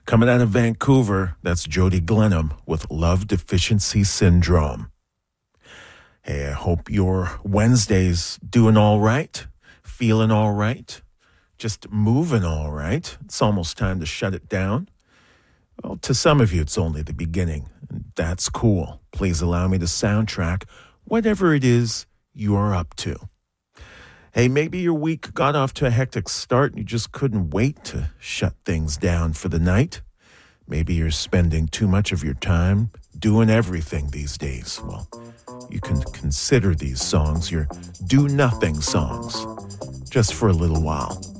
Coming out of Vancouver, that's Jody Glenham with Love Deficiency Syndrome. Hey, I hope your Wednesday's doing all right, feeling all right, just moving all right. It's almost time to shut it down. Well, to some of you, it's only the beginning. And that's cool. Please allow me to soundtrack whatever it is you are up to. Hey, maybe your week got off to a hectic start and you just couldn't wait to shut things down for the night. Maybe you're spending too much of your time doing everything these days. Well, you can consider these songs your do-nothing songs, just for a little while.